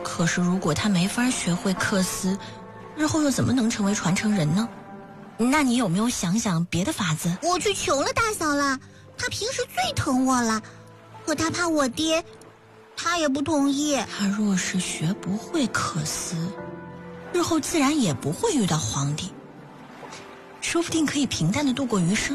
可是如果他没法学会克斯，日后又怎么能成为传承人呢？那你有没有想想别的法子？ 我去求了大嫂了，她平时最疼我了，可她怕我爹，她也不同意。 他若是学不会克斯，日后自然也不会遇到皇帝，说不定可以平淡地度过余生。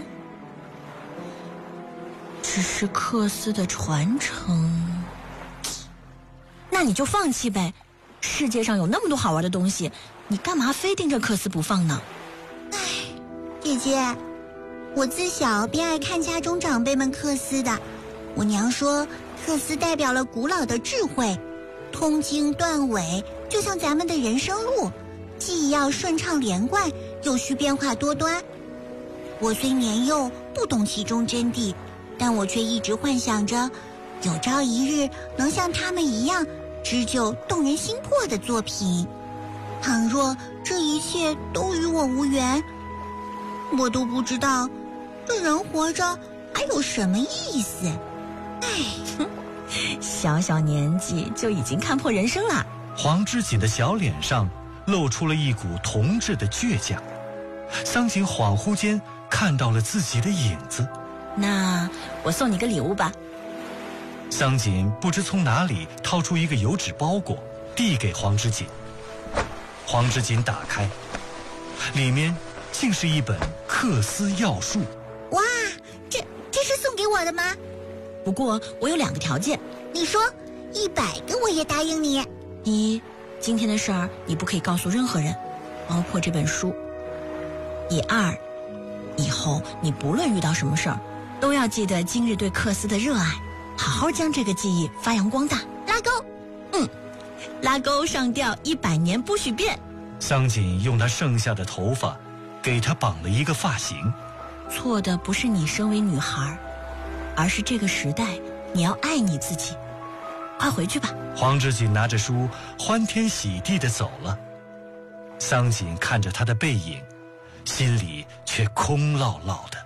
只是克斯的传承，那你就放弃呗。世界上有那么多好玩的东西，你干嘛非盯着克斯不放呢？ 唉，姐姐，我自小便爱看家中长辈们克斯的。我娘说，克斯代表了古老的智慧，通经断纬，就像咱们的人生路，既要顺畅连贯，又需变化多端。我虽年幼，不懂其中真谛，但我却一直幻想着，有朝一日能像他们一样织就动人心魄的作品。倘若这一切都与我无缘，我都不知道这人活着还有什么意思。唉， 小小年纪就已经看破人生了。 黄之锦的小脸上露出了一股童稚的倔强，桑锦恍惚间看到了自己的影子。 那我送你个礼物吧。 桑锦不知从哪里掏出一个油纸包裹，递给黄之锦。黄之锦打开，里面竟是一本克斯要术。 哇，这是送给我的吗？ 不过我有2个条件。 你说，100个我也答应你。 第一，今天的事儿你不可以告诉任何人，包括这本书。第二，以后你不论遇到什么事儿，都要记得今日对克斯的热爱，好好将这个记忆发扬光大。 拉钩。 拉钩上吊100年不许变。 桑锦用他剩下的头发给他绑了一个发型。 错的不是你身为女孩，而是这个时代你要爱你自己。快回去吧。 黄之锦拿着书欢天喜地地走了。桑锦看着他的背影，心里却空落落的。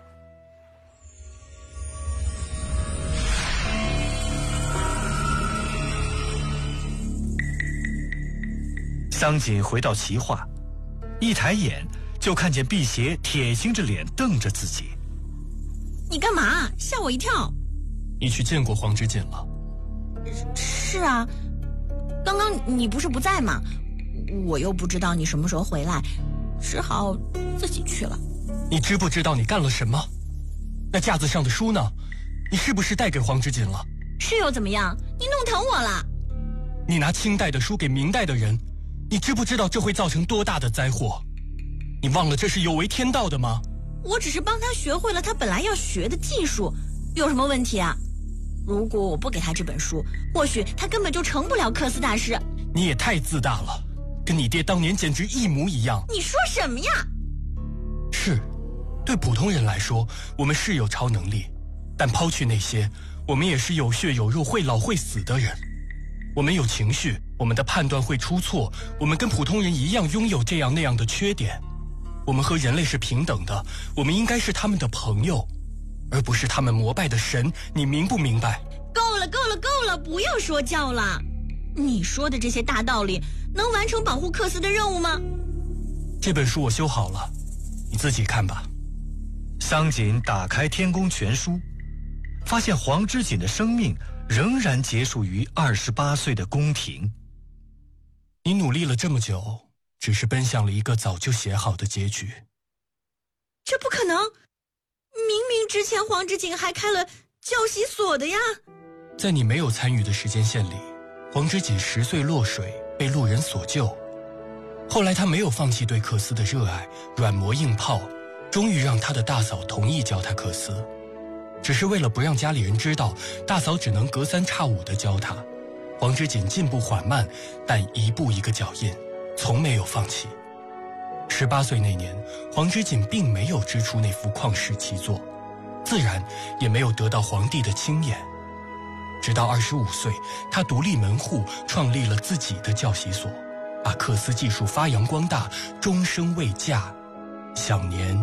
桑锦回到齐化，一抬眼就看见辟邪铁青着脸瞪着自己。 你干嘛？吓我一跳。 你去见过黄之锦了？ 是啊，刚刚你不是不在吗？我又不知道你什么时候回来，只好自己去了。 你知不知道你干了什么？那架子上的书呢？你是不是带给黄之锦了？ 是又怎么样？你弄疼我了。 你拿清代的书给明代的人，你知不知道这会造成多大的灾祸？你忘了这是有违天道的吗？ 我只是帮他学会了他本来要学的技术，有什么问题啊？如果我不给他这本书，或许他根本就成不了克斯大师。 你也太自大了，跟你爹当年简直一模一样。 你说什么呀？ 是，对普通人来说，我们是有超能力，但抛去那些，我们也是有血有肉、会老会死的人。我们有情绪，我们的判断会出错，我们跟普通人一样拥有这样那样的缺点。我们和人类是平等的，我们应该是他们的朋友，而不是他们膜拜的神，你明不明白？ 够了够了够了，不要说教了。你说的这些大道理能完成保护克斯的任务吗？ 这本书我修好了，你自己看吧。 桑锦打开《天宫全书》，发现黄之锦的生命仍然结束于28岁的宫廷。 你努力了这么久，只是奔向了一个早就写好的结局。 这不可能，明明之前黄之锦还开了教习所的呀。 在你没有参与的时间线里，黄之锦10岁落水，被路人所救。后来他没有放弃对克斯的热爱，软磨硬泡，终于让他的大嫂同意教他克斯。只是为了不让家里人知道，大嫂只能隔3差5地教他。黄之锦进步缓慢，但一步一个脚印，从没有放弃。18岁那年，黄之锦并没有织出那幅旷世奇作，自然也没有得到皇帝的青眼。直到25岁，他独立门户，创立了自己的教习所，把克斯技术发扬光大，终生未嫁，享年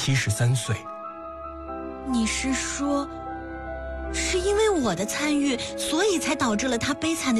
73岁。 你是说，是因为我的参与，所以才导致了他悲惨的